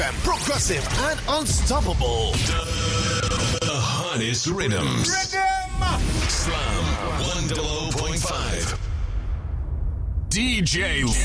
Progressive and unstoppable. The hottest rhythms. Slam 100.5. DJ